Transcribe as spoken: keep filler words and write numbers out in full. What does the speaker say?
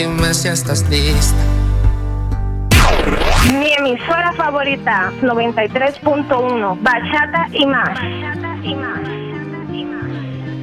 Dime si estás lista. Mi emisora favorita, noventa y tres punto uno, Bachata y más. Bachata y más.